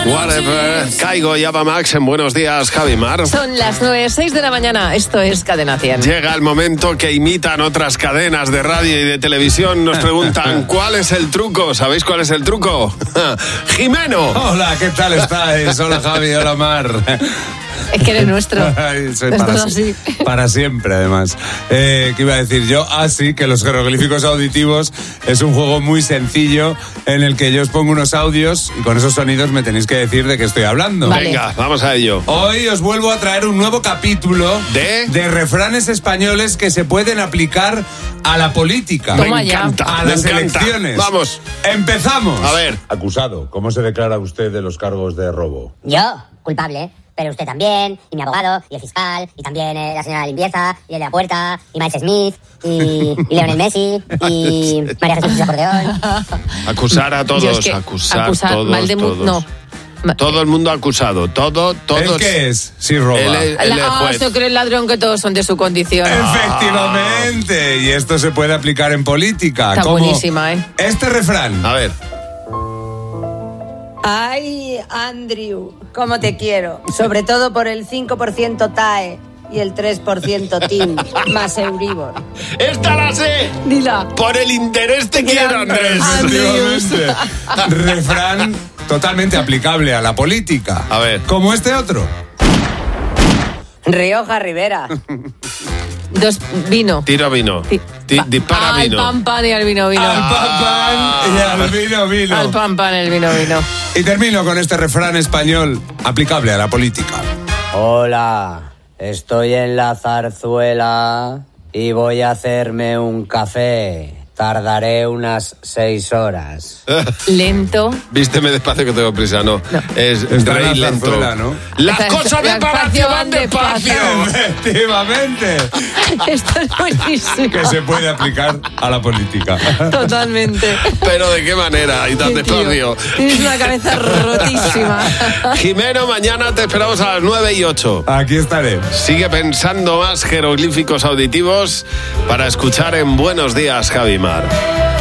Whatever. Caigo y Ava Max en Buenos Días, Javi Mar. Son las 9:06 de la mañana. Esto es Cadena 100. Llega el momento que imitan otras cadenas de radio y de televisión. Nos preguntan, ¿cuál es el truco? ¿Sabéis cuál es el truco? ¡Jimeno! Hola, ¿qué tal estáis? Hola, Javi, hola, Mar. Es que eres nuestro. Soy Así. para siempre, además. ¿Qué iba a decir yo? Sí, que los jeroglíficos auditivos es un juego muy sencillo en el que yo os pongo unos audios y con esos sonidos me tenéis que decir de qué estoy hablando. Vale. Venga, vamos a ello. Hoy os vuelvo a traer un nuevo capítulo ¿De? refranes españoles que se pueden aplicar a la política. Toma Me ya. encanta, A me las encanta. elecciones. Vamos. ¡Empezamos! A ver. Acusado, ¿cómo se declara usted de los cargos de robo? Yo, culpable, pero usted también, y mi abogado, y el fiscal, y también la señora de limpieza, y el de la puerta, y Miles Smith, y Lionel Messi, y María Jesús Acordeón. Acusar a todos, Yo es que acusar todos, mal de todos. no. Todo el mundo acusado, todos. ¿El qué es? Si roba. Él es juez. Se cree el ladrón que todos son de su condición. Efectivamente, y esto se puede aplicar en política. Está como buenísima, ¿eh? Este refrán. A ver. Ay, Andrew, cómo te quiero. Sobre todo por el 5% TAE y el 3% TIN, más Euribor. ¡Esta la sé! Dila. Por el interés te quiero, Andrés. Efectivamente. Refrán totalmente aplicable a la política. A ver. Como este otro. Rioja Rivera. Dos, vino. Tiro vino. Dispara Al vino. pan pan y al vino vino. Al pan pan y al vino vino. Al pan pan el vino vino. Y termino con este refrán español aplicable a la política. Hola, estoy en la zarzuela y voy a hacerme un café. Tardaré unas 6 horas. Lento. Vísteme despacio que tengo prisa, no. Es Está en rey la lento. zarzuela, ¿no? Las Despacio, cosas de palacio van despacio. Efectivamente. Esto es buenísimo. Que se puede aplicar a la política. Totalmente. Pero ¿de qué manera? Y tan Qué tío. despacio. Tienes una cabeza rotísima. Jimeno, mañana te esperamos a las 9:08. Aquí estaré. Sigue pensando más jeroglíficos auditivos para escuchar en Buenos Días, Javi Mar.